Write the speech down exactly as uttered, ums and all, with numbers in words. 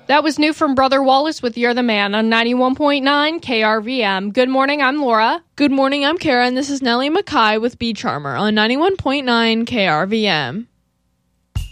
That was new from Brother Wallace with You're the Man on ninety-one point nine K R V M. Good morning, I'm Laura. Good morning, I'm Kara, and this is Nellie Mackay with Bee Charmer on ninety-one point nine K R V M.